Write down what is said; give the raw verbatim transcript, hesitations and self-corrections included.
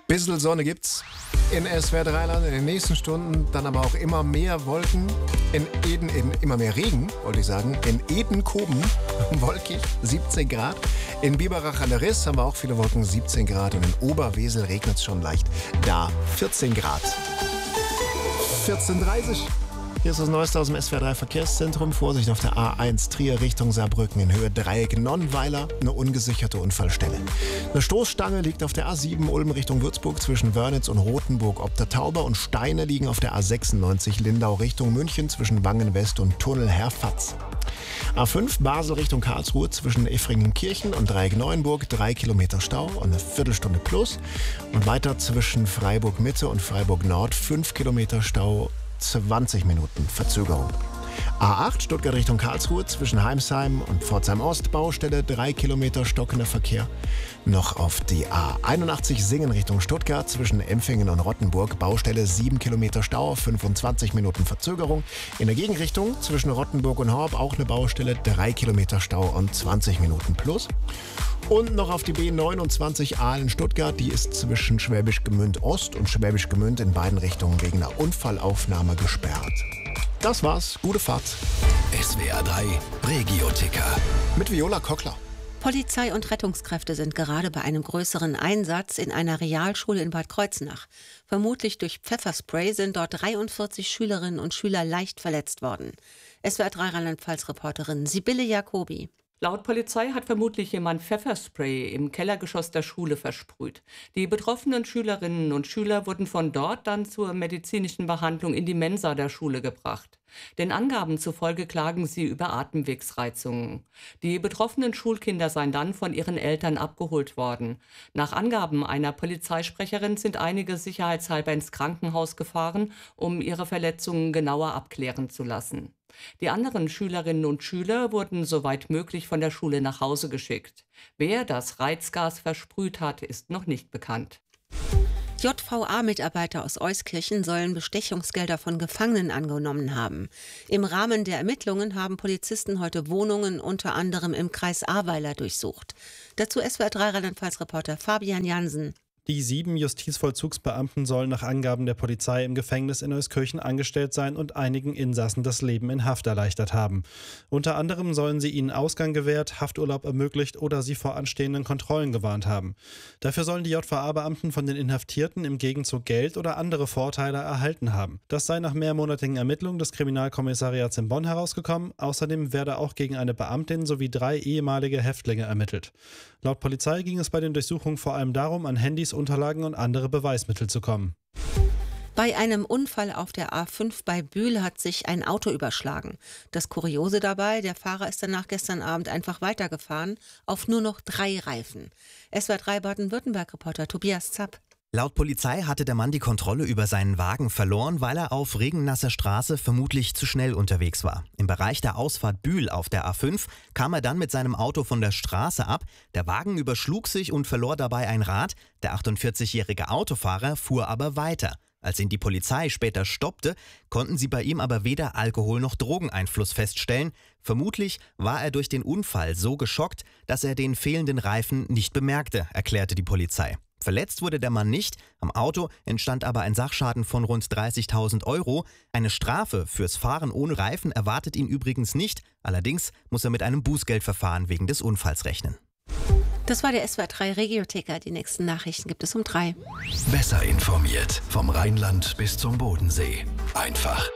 Bissl Sonne gibt's in S W R drei Land in den nächsten Stunden, dann aber auch immer mehr Wolken. In Eden, in immer mehr Regen, wollte ich sagen. In Eden-Koben wolkig, siebzehn Grad. In Biberach an der Riss haben wir auch viele Wolken, siebzehn Grad. Und in Oberwesel regnet es schon leicht, da vierzehn Grad. vierzehn Uhr dreißig. Hier ist das Neueste aus dem S W R drei Verkehrszentrum. Vorsicht auf der A eins Trier Richtung Saarbrücken in Höhe Dreieck Nonnweiler. Eine ungesicherte Unfallstelle. Eine Stoßstange liegt auf der A sieben Ulm Richtung Würzburg zwischen Wörnitz und Rothenburg ob der Tauber. Und Steine liegen auf der A sechsundneunzig Lindau Richtung München zwischen Wangen-West und Tunnel Herfatz. A fünf Basel Richtung Karlsruhe zwischen Effringenkirchen und Dreieck Neuenburg. Drei Kilometer Stau und eine Viertelstunde plus. Und weiter zwischen Freiburg Mitte und Freiburg Nord. Fünf Kilometer Stau. zwanzig Minuten Verzögerung. A acht Stuttgart Richtung Karlsruhe zwischen Heimsheim und Pforzheim Ost. Baustelle, drei Kilometer stockender Verkehr. Noch auf die A einundachtzig Singen Richtung Stuttgart zwischen Empfingen und Rottenburg. Baustelle, sieben Kilometer Stau, fünfundzwanzig Minuten Verzögerung. In der Gegenrichtung zwischen Rottenburg und Horb auch eine Baustelle, drei Kilometer Stau und zwanzig Minuten plus. Und noch auf die B neunundzwanzig Aalen-Stuttgart. Die ist zwischen Schwäbisch Gmünd Ost und Schwäbisch Gmünd in beiden Richtungen wegen einer Unfallaufnahme gesperrt. Das war's. Gute Fahrt. S W R drei Regio-Ticker. Mit Viola Kockler. Polizei und Rettungskräfte sind gerade bei einem größeren Einsatz in einer Realschule in Bad Kreuznach. Vermutlich durch Pfefferspray sind dort dreiundvierzig Schülerinnen und Schüler leicht verletzt worden. S W R drei Rheinland-Pfalz-Reporterin Sibylle Jacobi. Laut Polizei hat vermutlich jemand Pfefferspray im Kellergeschoss der Schule versprüht. Die betroffenen Schülerinnen und Schüler wurden von dort dann zur medizinischen Behandlung in die Mensa der Schule gebracht. Den Angaben zufolge klagen sie über Atemwegsreizungen. Die betroffenen Schulkinder seien dann von ihren Eltern abgeholt worden. Nach Angaben einer Polizeisprecherin sind einige sicherheitshalber ins Krankenhaus gefahren, um ihre Verletzungen genauer abklären zu lassen. Die anderen Schülerinnen und Schüler wurden soweit möglich von der Schule nach Hause geschickt. Wer das Reizgas versprüht hat, ist noch nicht bekannt. J V A-Mitarbeiter aus Euskirchen sollen Bestechungsgelder von Gefangenen angenommen haben. Im Rahmen der Ermittlungen haben Polizisten heute Wohnungen unter anderem im Kreis Ahrweiler durchsucht. Dazu S W R drei Rheinland-Pfalz-Reporter Fabian Jansen. Die sieben Justizvollzugsbeamten sollen nach Angaben der Polizei im Gefängnis in Euskirchen angestellt sein und einigen Insassen das Leben in Haft erleichtert haben. Unter anderem sollen sie ihnen Ausgang gewährt, Hafturlaub ermöglicht oder sie vor anstehenden Kontrollen gewarnt haben. Dafür sollen die J V A-Beamten von den Inhaftierten im Gegenzug Geld oder andere Vorteile erhalten haben. Das sei nach mehrmonatigen Ermittlungen des Kriminalkommissariats in Bonn herausgekommen. Außerdem werde auch gegen eine Beamtin sowie drei ehemalige Häftlinge ermittelt. Laut Polizei ging es bei den Durchsuchungen vor allem darum, an Handys, Unterlagen und andere Beweismittel zu kommen. Bei einem Unfall auf der A fünf bei Bühl hat sich ein Auto überschlagen. Das Kuriose dabei, der Fahrer ist danach gestern Abend einfach weitergefahren, auf nur noch drei Reifen. S W R drei Baden-Württemberg-Reporter Tobias Zapp. Laut Polizei hatte der Mann die Kontrolle über seinen Wagen verloren, weil er auf regennasser Straße vermutlich zu schnell unterwegs war. Im Bereich der Ausfahrt Bühl auf der A fünf kam er dann mit seinem Auto von der Straße ab. Der Wagen überschlug sich und verlor dabei ein Rad. Der achtundvierzigjährige Autofahrer fuhr aber weiter. Als ihn die Polizei später stoppte, konnten sie bei ihm aber weder Alkohol- noch Drogeneinfluss feststellen. Vermutlich war er durch den Unfall so geschockt, dass er den fehlenden Reifen nicht bemerkte, erklärte die Polizei. Verletzt wurde der Mann nicht, am Auto entstand aber ein Sachschaden von rund dreißigtausend Euro. Eine Strafe fürs Fahren ohne Reifen erwartet ihn übrigens nicht, allerdings muss er mit einem Bußgeldverfahren wegen des Unfalls rechnen. Das war der S W R drei Regio-Ticker. Die nächsten Nachrichten gibt es um drei. Besser informiert vom Rheinland bis zum Bodensee. Einfach